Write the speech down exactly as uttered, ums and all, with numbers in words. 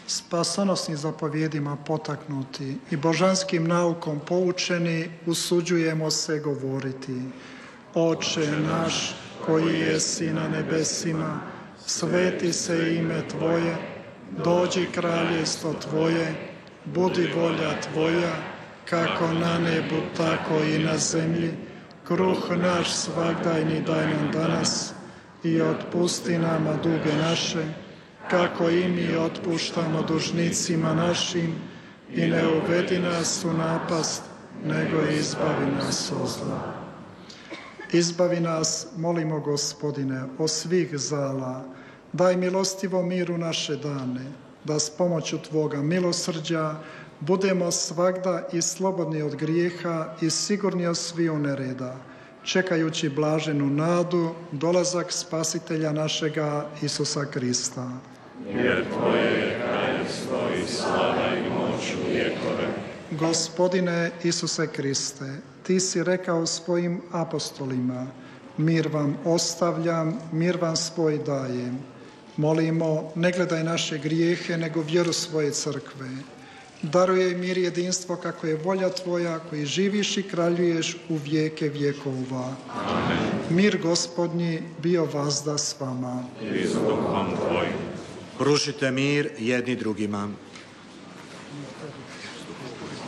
spasonosnim zapovjedima potaknuti i božanskim naukom poučeni, usuđujemo se govoriti: Oče naš koji jesi na nebesima, sveti se ime Tvoje, dođi kraljevstvo Tvoje, budi volja Tvoja, kako na nebu, tako i na zemlji. Kruh naš svagdajni daj nam danas i otpusti nama duge naše, kako i mi otpuštamo dužnicima našim, i ne uvedi nas u napast, nego izbavi nas od zla. Izbavi nas, molimo Gospodine, od svih zala. Daj milostivo miru naše dane, da s pomoću Tvoga milosrđa budemo svagda i slobodni od grijeha i sigurni od sviju nereda, čekajući blaženu nadu, dolazak Spasitelja našega Isusa Krista. Jer Tvoje je kraljevstvo i slava i moć u vjekove. Gospodine Isuse Kriste, Ti si rekao svojim apostolima: mir vam ostavljam, mir vam svoj dajem. Molimo, ne gledaj naše grijehe, nego vjeru svoje crkve. Daruje mir i jedinstvo kako je volja Tvoja, koji živiš i kraljuješ u vijeke vjekova. Amen. Mir Gospodnji bio vazda s vama. I s duhom Tvojim. Pružite mir jedni drugima.